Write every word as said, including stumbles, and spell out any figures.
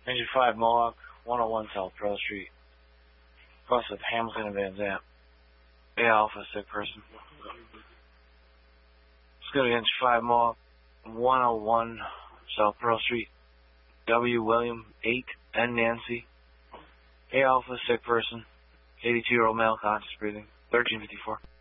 Engine five Mohawk, one oh one South Pearl Street. Cross with Hamilton and Van Zant. A Alpha, sick person. Let's go to Engine five Mohawk, one oh one South Pearl Street. W William, eight, N Nancy. A Alpha, sick person. eighty-two year old male, conscious breathing. thirteen fifty-four.